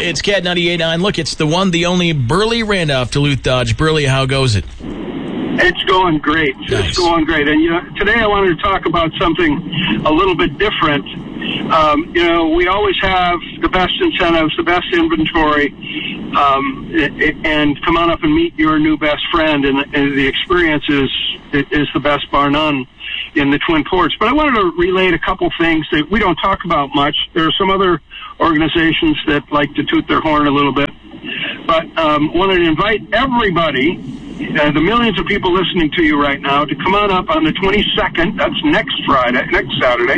It's Cat 98.9. Look, it's the one, the only Burley Randolph, Duluth Dodge. Burley, how goes it? It's going great. Nice. It's going great. And, today I wanted to talk about something a little bit different. We always have the best incentives, the best inventory, and come on up and meet your new best friend. And the experience is the best, bar none, in the Twin Ports. But I wanted to relate a couple things that we don't talk about much. There are some other organizations that like to toot their horn a little bit. But wanted to invite everybody, the millions of people listening to you right now, to come on up on the 22nd. That's next Saturday.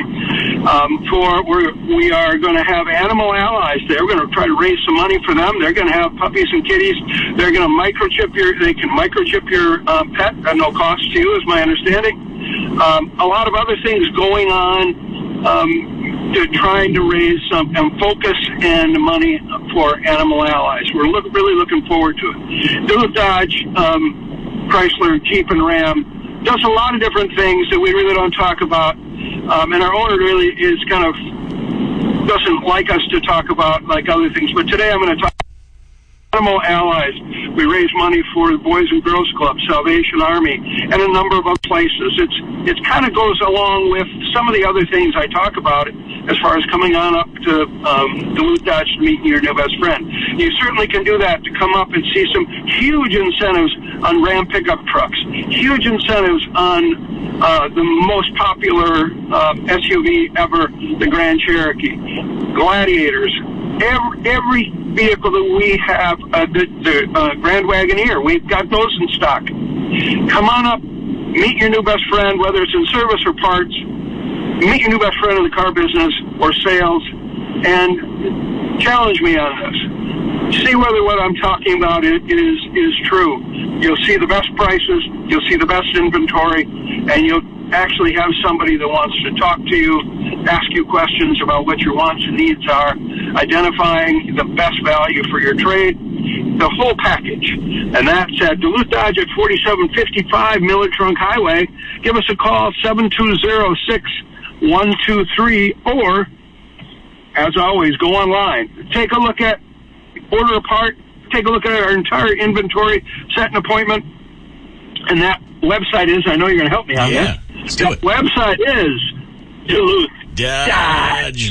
We are going to have Animal Allies there. We're going to try to raise some money for them. They're going to have puppies and kitties. They're going to they can microchip your pet at no cost to you, is my understanding. A lot of other things going on. To trying to raise some focus and money for Animal Allies. We're really looking forward to it. Duluth Dodge, Chrysler, Jeep, and Ram does a lot of different things that we really don't talk about, and our owner really is kind of doesn't like us to talk about like other things. But today I'm going to talk Animal Allies. We raise money for the Boys and Girls Club, Salvation Army, and a number of other places. It kind of goes along with some of the other things I talk about as far as coming on up to Duluth Dodge to meet your new best friend. You certainly can do that to come up and see some huge incentives on Ram pickup trucks, huge incentives on the most popular SUV ever, the Grand Cherokee, Gladiators, every vehicle that we have, the Grand Wagoneer, we've got those in stock. Come on up, meet your new best friend, whether it's in service or parts. Meet your new best friend in the car business or sales, and challenge me on this. See whether what I'm talking about is true. You'll see the best prices, you'll see the best inventory, and you'll actually have somebody that wants to talk to you, ask you questions about what your wants and needs are, identifying the best value for your trade, the whole package. And that's at Duluth Dodge at 4755 Miller Trunk Highway. Give us a call, 720-6123, or, as always, go online. Take a look at, order a part, take a look at our entire inventory, set an appointment, and that website is, I know you're going to help me on that. Let's do it. Website is Duluth Dodge,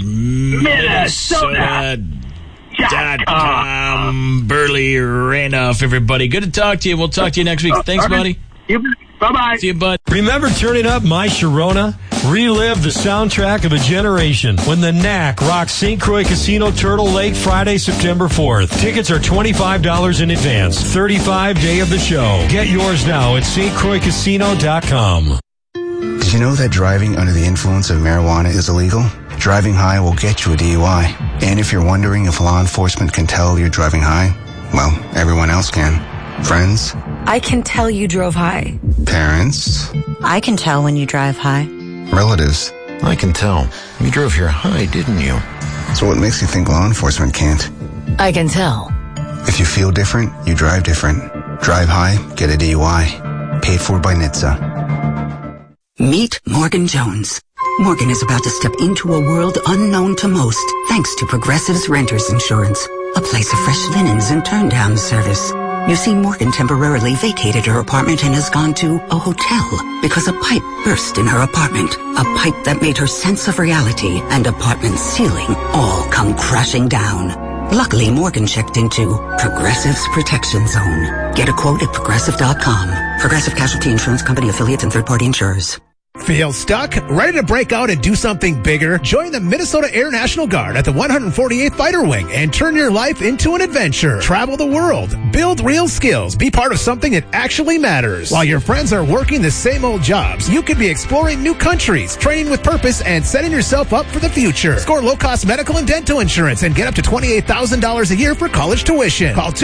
Minnesota.com. Burley Randolph, everybody. Good to talk to you. We'll talk to you next week. Thanks, buddy. Bye-bye. See you, bud. Remember turning up My Sharona? Relive the soundtrack of a generation when the Knack rocks St. Croix Casino Turtle Lake Friday, September 4th. Tickets are $25 in advance. 35 day of the show. Get yours now at stcroixcasino.com. Did you know that driving under the influence of marijuana is illegal? Driving high will get you a DUI. And if you're wondering if law enforcement can tell you're driving high, well, everyone else can. Friends? I can tell you drove high. Parents? I can tell when you drive high. Relatives? I can tell. You drove here high, didn't you? So what makes you think law enforcement can't? I can tell. If you feel different, you drive different. Drive high, get a DUI. Paid for by NHTSA. Meet Morgan Jones. Morgan is about to step into a world unknown to most, thanks to Progressive's Renters Insurance, a place of fresh linens and turn-down service. You see, Morgan temporarily vacated her apartment and has gone to a hotel because a pipe burst in her apartment, a pipe that made her sense of reality and apartment ceiling all come crashing down. Luckily, Morgan checked into Progressive's Protection Zone. Get a quote at Progressive.com. Progressive Casualty Insurance Company affiliates and third-party insurers. Feel stuck? Ready to break out and do something bigger? Join the Minnesota Air National Guard at the 148th Fighter Wing and turn your life into an adventure. Travel the world, build real skills, be part of something that actually matters. While your friends are working the same old jobs, you could be exploring new countries, training with purpose, and setting yourself up for the future. Score low-cost medical and dental insurance and get up to $28,000 a year for college tuition. Call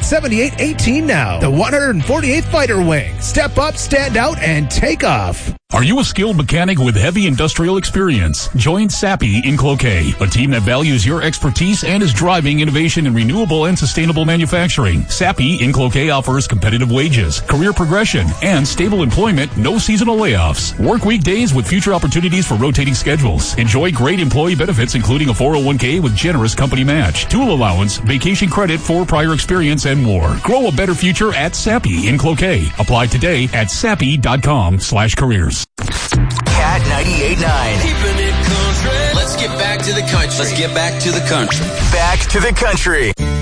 218-788-7818 now. The 148th Fighter Wing. Step up, stand out, and take off. Are you a skilled mechanic with heavy industrial experience? Join Sappi in Cloquet, a team that values your expertise and is driving innovation in renewable and sustainable manufacturing. Sappi in Cloquet offers competitive wages, career progression, and stable employment, no seasonal layoffs. Work weekdays with future opportunities for rotating schedules. Enjoy great employee benefits, including a 401k with generous company match, tool allowance, vacation credit for prior experience, and more. Grow a better future at Sappi in Cloquet. Apply today at sappi.com/careers. Cat 98.9. Keeping it country. Let's get back to the country. Back to the country.